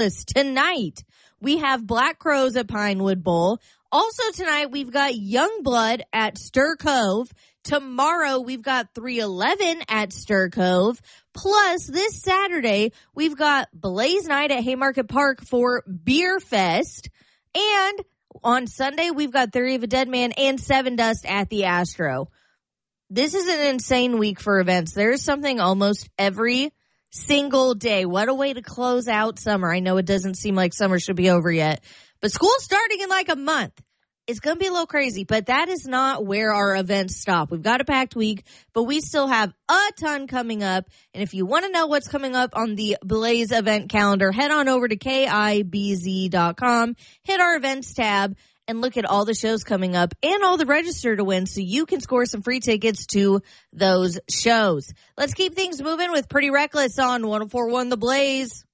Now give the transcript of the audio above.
Tonight, we have Black Crows at Pinewood Bowl. Also tonight, we've got Youngblood at Stir Cove. Tomorrow, we've got 311 at Stir Cove. Plus, this Saturday, we've got Blaze Night at Haymarket Park for Beer Fest. And on Sunday, we've got Theory of a Dead Man and Seven Dust at the Astro. This is an insane week for events. There's something almost every single day. What a way to close out summer. I know it doesn't seem like summer should be over yet, but school's starting in like a month. It's going to be a little crazy, but that is not where our events stop. We've got a packed week, but we still have a ton coming up. And if you want to know what's coming up on the Blaze event calendar, head on over to KIBZ.com, hit our events tab, and look at all the shows coming up and all the register to win so you can score some free tickets to those shows. Let's keep things moving with Pretty Reckless on 104.1 The Blaze.